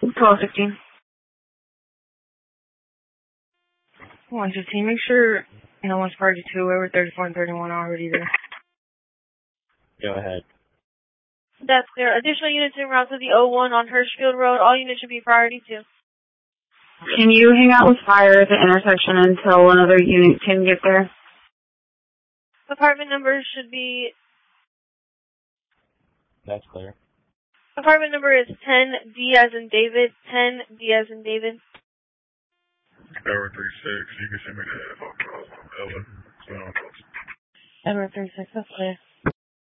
12:15. 1:15. Make sure no one's party 2. Over 34 and 31 are already there. Go ahead. That's clear. Additional units en route to the O1 on Hirschfield Road. All units should be priority 2. Can you hang out with fire at the intersection until another unit can get there? Apartment number should be... That's clear. Apartment number is 10D as in David. 10D as in David. Edward 36, you can send me that. Ellen. Edward 36, that's clear.